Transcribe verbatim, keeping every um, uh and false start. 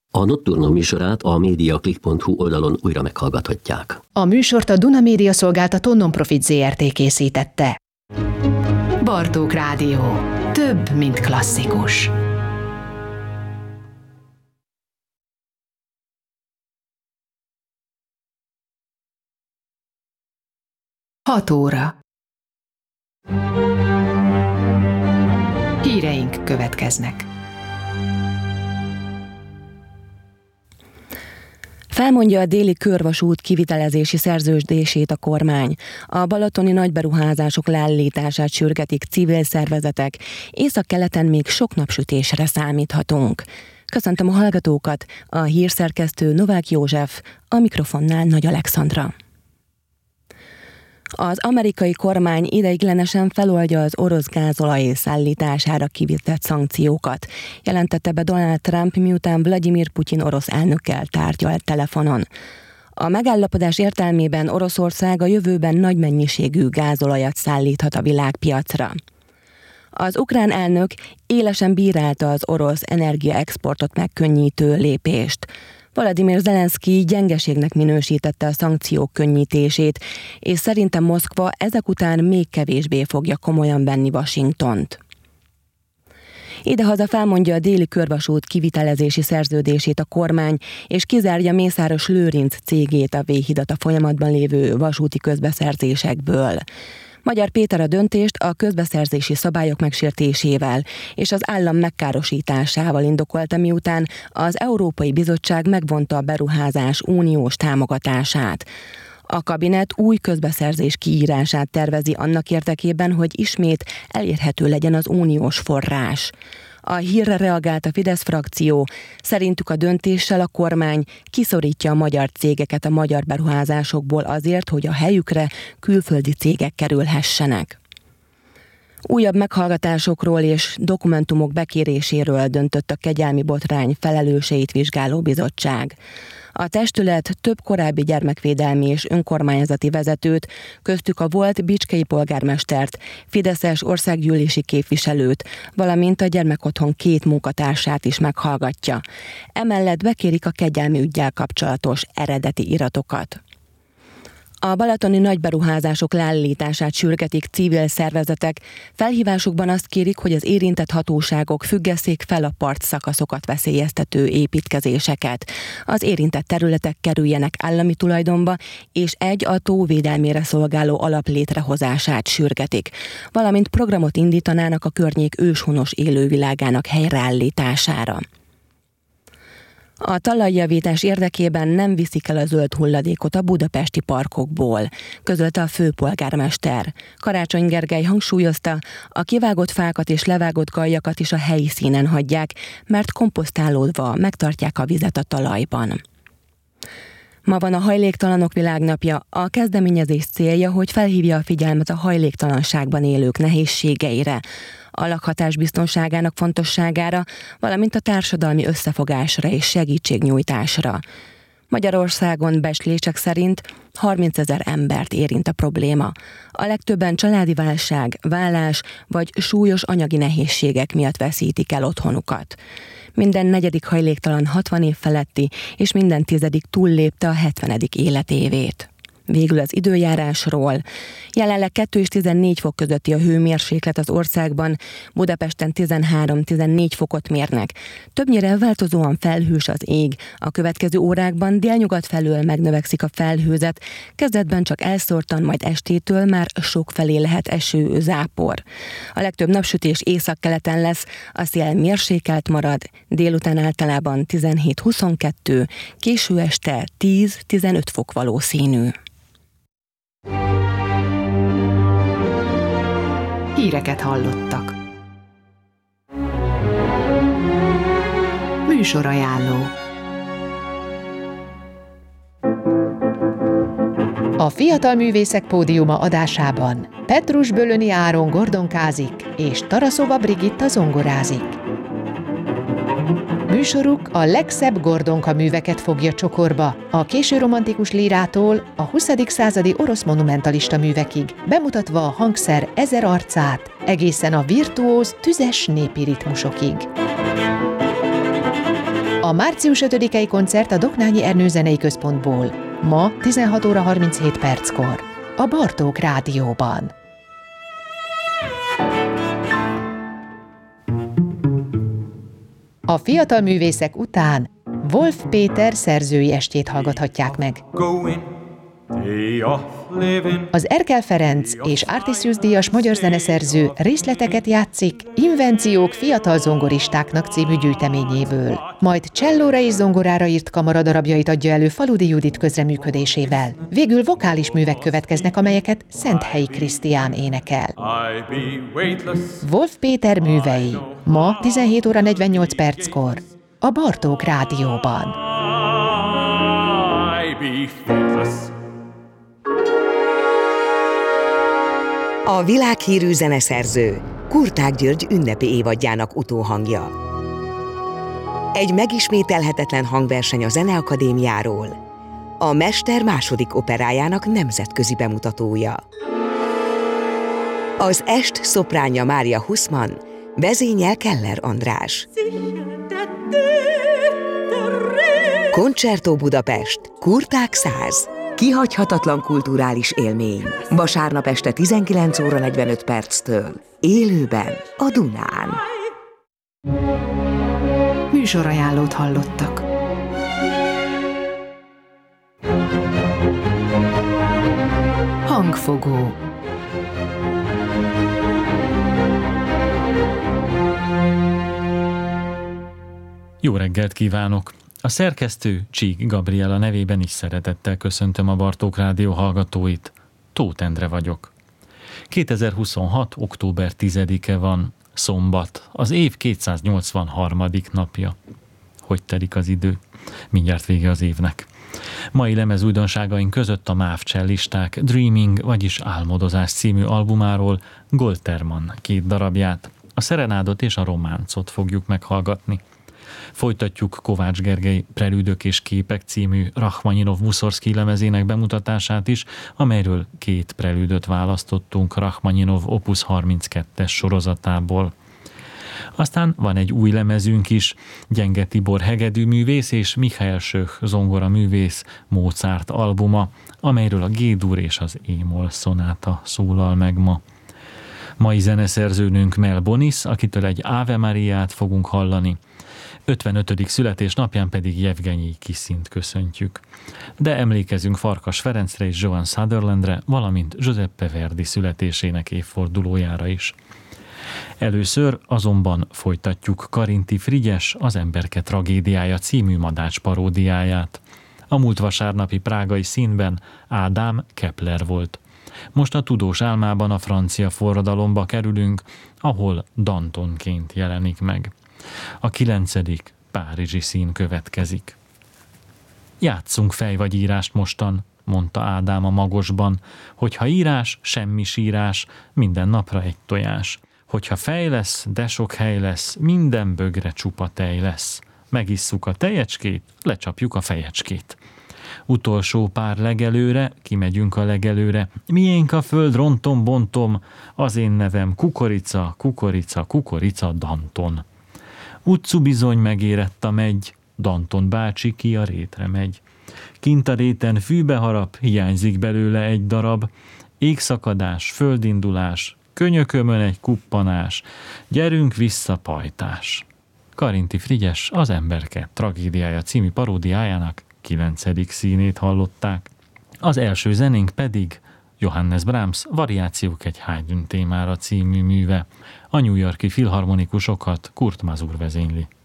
A Nocturno műsorát a mediaclick pont hu oldalon újra meghallgathatják. A műsort a Duna Média Szolgáltató Non-Profit zé er té készítette. Bartók Rádió. Több, mint klasszikus. Hat óra. Híreink következnek. Felmondja a déli körvasút kivitelezési szerződését a kormány. A balatoni nagyberuházások leállítását sürgetik civil szervezetek, északkeleten még sok napsütésre számíthatunk. Köszöntöm a hallgatókat, a hírszerkesztő Novák József, a mikrofonnál Nagy Alexandra. Az amerikai kormány ideiglenesen feloldja az orosz gázolaj szállítására kivitett szankciókat, jelentette be Donald Trump, miután Vladimir Putyin orosz elnökkel tárgyalt telefonon. A megállapodás értelmében Oroszország a jövőben nagy mennyiségű gázolajat szállíthat a világpiacra. Az ukrán elnök élesen bírálta az orosz energiaexportot megkönnyítő lépést. Volodymyr Zelenszky gyengeségnek minősítette a szankciók könnyítését, és szerintem Moszkva ezek után még kevésbé fogja komolyan venni Washingtont. Idehaza felmondja a déli körvasút kivitelezési szerződését a kormány, és kizárja Mészáros Lőrinc cégét a V-hidat a folyamatban lévő vasúti közbeszerzésekből. Magyar Péter a döntést a közbeszerzési szabályok megsértésével és az állam megkárosításával indokolta, miután az Európai Bizottság megvonta a beruházás uniós támogatását. A kabinet új közbeszerzés kiírását tervezi annak érdekében, hogy ismét elérhető legyen az uniós forrás. A hírre reagált a Fidesz frakció, szerintük a döntéssel a kormány kiszorítja a magyar cégeket a magyar beruházásokból azért, hogy a helyükre külföldi cégek kerülhessenek. Újabb meghallgatásokról és dokumentumok bekéréséről döntött a kegyelmi botrány felelőseit vizsgáló bizottság. A testület több korábbi gyermekvédelmi és önkormányzati vezetőt, köztük a volt bicskei polgármestert, fideszes országgyűlési képviselőt, valamint a gyermekotthon két munkatársát is meghallgatja. Emellett bekérik a kegyelmi üggyel kapcsolatos eredeti iratokat. A balatoni nagyberuházások leállítását sürgetik civil szervezetek, felhívásukban azt kérik, hogy az érintett hatóságok függesszék fel a partszakaszokat veszélyeztető építkezéseket. Az érintett területek kerüljenek állami tulajdonba, és egy a tó védelmére szolgáló alap létrehozását sürgetik, valamint programot indítanának a környék őshonos élővilágának helyreállítására. A talajjavítás érdekében nem viszik el a zöld hulladékot a budapesti parkokból, közölte a főpolgármester. Karácsony Gergely hangsúlyozta, a kivágott fákat és levágott galjakat is a helyi színen hagyják, mert komposztálódva megtartják a vizet a talajban. Ma van a Hajléktalanok Világnapja. A kezdeményezés célja, hogy felhívja a figyelmet a hajléktalanságban élők nehézségeire, a lakhatás biztonságának fontosságára, valamint a társadalmi összefogásra és segítségnyújtásra. Magyarországon becslések szerint harmincezer embert érint a probléma. A legtöbben családi válság, vállás vagy súlyos anyagi nehézségek miatt veszítik el otthonukat. Minden negyedik hajléktalan hatvan év feletti, és minden tizedik túllépte a hetvenedik életévét. Végül az időjárásról. Jelenleg kettő és tizennégy fok közötti a hőmérséklet az országban, Budapesten tizenhárom-tizennégy fokot mérnek. Többnyire változóan felhős az ég, a következő órákban délnyugat felől megnövekszik a felhőzet, kezdetben csak elszórtan, majd estétől már sokfelé lehet eső, zápor. A legtöbb napsütés északkeleten lesz, a szél mérsékelt marad, délután általában tizenhét-huszonkettő, késő este tíz-tizenöt fok valószínű. Híreket hallottak. Műsorajánló. A Fiatal Művészek Pódiuma adásában Petrus Bölöni Áron gordonkázik és Taraszova Brigitta zongorázik. Műsoruk a legszebb gordonka műveket fogja csokorba, a késő romantikus lírától a huszadik századi orosz monumentalista művekig, bemutatva a hangszer ezer arcát, egészen a virtuóz, tüzes népi ritmusokig. A A március ötödikei koncert a Doknányi Ernő Zenei Központból. Ma tizenhat óra harminchét perckor. A Bartók Rádióban. A fiatal művészek után Wolf Péter szerzői estjét hallgathatják meg. Az Erkel Ferenc és Artisius díjas magyar zeneszerző részleteket játszik Invenciók fiatal zongoristáknak című gyűjteményéből. Majd csellóra és zongorára írt kamaradarabjait adja elő Faludi Judit közreműködésével. Végül vokális művek következnek, amelyeket Szenthelyi Krisztián énekel. Wolf Péter művei. Ma tizenhét óra negyvennyolc perckor. A Bartók Rádióban. A világhírű zeneszerző Kurtág György ünnepi évadjának utóhangja. Egy megismételhetetlen hangverseny a Zeneakadémiáról. A Mester második operájának nemzetközi bemutatója. Az est szopránja Mária Huszman, vezényel Keller András. Concerto Budapest, Kurtág száz. Kihagyhatatlan kulturális élmény. Vasárnap este tizenkilenc óra negyvenöt perctől. Élőben a Dunán. Műsorajánlót hallottak. Hangfogó. Jó reggelt kívánok! A szerkesztő Csík Gabriela nevében is szeretettel köszöntöm a Bartók Rádió hallgatóit. Tóth Endre vagyok. kétezer-huszonhat. október tizedike van, szombat, az év kétszáznyolcvanharmadik napja. Hogy telik az idő? Mindjárt vége az évnek. Mai lemez újdonságaink között a MÁV cellisták Dreaming, vagyis Álmodozás című albumáról Golterman két darabját, a Szerenádot és a Románcot fogjuk meghallgatni. Folytatjuk Kovács Gergely Prelűdök és képek című Rachmaninov-Muszorszkij lemezének bemutatását is, amelyről két prelűdöt választottunk Rachmaninov Opus harminckettes sorozatából. Aztán van egy új lemezünk is, Gyenge Tibor hegedűművész és Michael Schöch zongora művész Mozart albuma, amelyről a G-dur és az E-moll szonáta szólal meg ma. Mai zeneszerzőnünk Mel Bonis, akitől egy Ave Mariát fogunk hallani, ötvenötödik születésnapján pedig Jevgenyi Kiszint köszöntjük. De emlékezünk Farkas Ferencre és Joan Sutherlandre, valamint Giuseppe Verdi születésének évfordulójára is. Először azonban folytatjuk Karinti Frigyes Az emberke tragédiája című Madács paródiáját. A múlt vasárnapi prágai színben Ádám Kepler volt. Most a tudós álmában a francia forradalomba kerülünk, ahol Dantonként jelenik meg. A kilencedik párizsi szín következik. Játsszunk fej vagy írást mostan, mondta Ádám a magosban, hogyha írás, semmi sírás, minden napra egy tojás. Hogyha fej lesz, de sok hely lesz, minden bögre csupa tej lesz. Megisszuk a tejecskét, lecsapjuk a fejecskét. Utolsó pár legelőre, kimegyünk a legelőre, miénk a föld, rontom, bontom, az én nevem Kukorica, Kukorica, Kukorica, Danton. Utcu bizony megérett a megy, Danton bácsi ki a rétre megy. Kint a réten fűbe harap, hiányzik belőle egy darab, égszakadás, földindulás, könyökömön egy kuppanás, gyerünk vissza pajtás. Karinti Frigyes Az emberke tragédiája című paródiájának kilencedik színét hallották. Az első zenénk pedig Johannes Brahms Variációk egy Haydn témára című műve. A New York-i filharmonikusokat Kurt Masur vezényli.